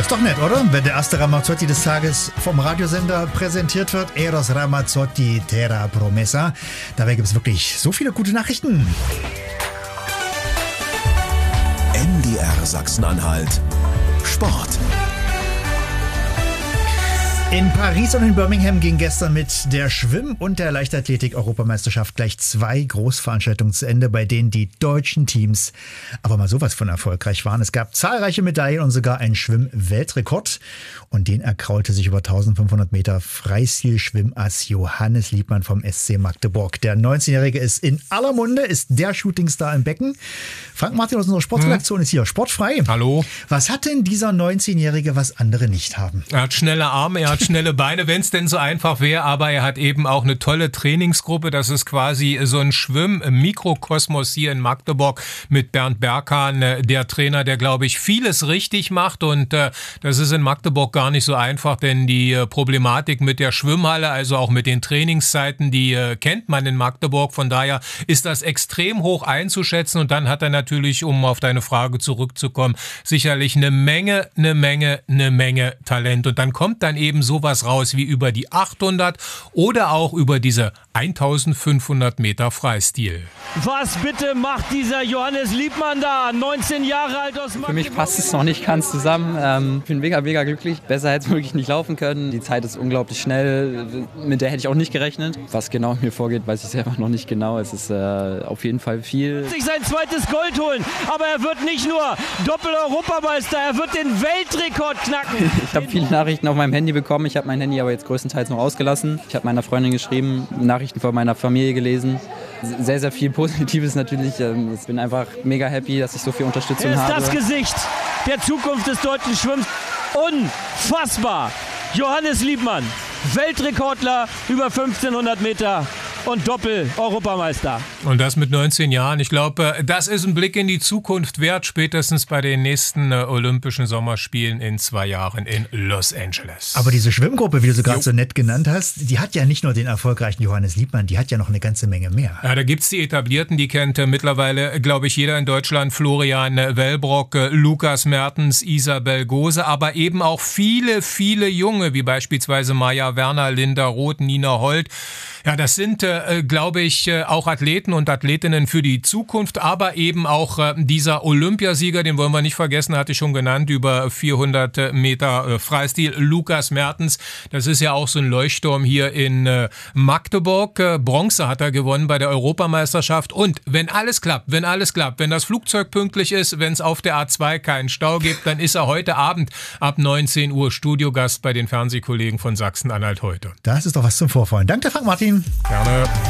ist doch nett, oder? Wenn der erste Ramazzotti des Tages vom Radiosender präsentiert wird. Eros Ramazzotti, Terra Promessa. Dabei gibt es wirklich so viele gute Nachrichten. MDR Sachsen-Anhalt Sport. In Paris und in Birmingham ging gestern mit der Schwimm- und der Leichtathletik-Europameisterschaft gleich 2 Großveranstaltungen zu Ende, bei denen die deutschen Teams aber mal sowas von erfolgreich waren. Es gab zahlreiche Medaillen und sogar einen Schwimm-Weltrekord. Und den erkraulte sich über 1500 Meter Freistil-Schwimmass Johannes Liebmann vom SC Magdeburg. Der 19-Jährige ist in aller Munde, ist der Shootingstar im Becken. Frank Martin aus unserer Sportredaktion ist hier. Sportfrei. Hallo. Was hat denn dieser 19-Jährige, was andere nicht haben? Er hat schnelle Arme, er hat schnelle Beine, wenn es denn so einfach wäre, aber er hat eben auch eine tolle Trainingsgruppe. Das ist quasi so ein Schwimm-Mikrokosmos hier in Magdeburg mit Bernd Berghahn, der Trainer, der, glaube ich, vieles richtig macht. Und das ist in Magdeburg gar nicht so einfach, denn die Problematik mit der Schwimmhalle, also auch mit den Trainingszeiten, die kennt man in Magdeburg. Von daher ist das extrem hoch einzuschätzen. Und dann hat er natürlich, um auf deine Frage zurückzukommen, sicherlich eine Menge Talent. Und dann kommt dann eben sowas raus wie über die 800 oder auch über diese 1500 Meter Freistil. Was bitte macht dieser Johannes Liebmann da? 19 Jahre alt aus Magdeburg. Für mich passt es noch nicht ganz zusammen. Ich bin mega glücklich. Besser hätte es wirklich nicht laufen können. Die Zeit ist unglaublich schnell. Mit der hätte ich auch nicht gerechnet. Was genau in mir vorgeht, weiß ich selber noch nicht genau. Es ist auf jeden Fall viel. Sich sein zweites Gold holen. Aber er wird nicht nur Doppel-Europameister, er wird den Weltrekord knacken. Ich habe viele Nachrichten auf meinem Handy bekommen. Ich habe mein Handy aber jetzt größtenteils noch ausgelassen. Ich habe meiner Freundin geschrieben, Nachrichten von meiner Familie gelesen. Sehr viel Positives natürlich. Ich bin einfach mega happy, dass ich so viel Unterstützung habe. Er ist das Gesicht der Zukunft des deutschen Schwimmens. Unfassbar! Johannes Liebmann, Weltrekordler über 1500 Meter und Doppel-Europameister. Und das mit 19 Jahren. Ich glaube, das ist ein Blick in die Zukunft wert, spätestens bei den nächsten Olympischen Sommerspielen in 2 Jahren in Los Angeles. Aber diese Schwimmgruppe, wie du sie gerade so nett genannt hast, die hat ja nicht nur den erfolgreichen Johannes Liebmann, die hat ja noch eine ganze Menge mehr. Ja, da gibt's die Etablierten, die kennt mittlerweile, glaube ich, jeder in Deutschland. Florian Wellbrock, Lukas Mertens, Isabel Gose, aber eben auch viele Junge, wie beispielsweise Maja Werner, Linda Roth, Nina Holt. Ja, das sind, glaube ich, auch Athleten und Athletinnen für die Zukunft, aber eben auch dieser Olympiasieger, den wollen wir nicht vergessen, hatte ich schon genannt, über 400 Meter Freistil, Lukas Mertens. Das ist ja auch so ein Leuchtturm hier in Magdeburg. Bronze hat er gewonnen bei der Europameisterschaft. Und wenn alles klappt, wenn das Flugzeug pünktlich ist, wenn es auf der A2 keinen Stau gibt, dann ist er heute Abend ab 19 Uhr Studiogast bei den Fernsehkollegen von Sachsen-Anhalt heute. Das ist doch was zum Vorfreuen. Danke, Frank Martin. Gerne.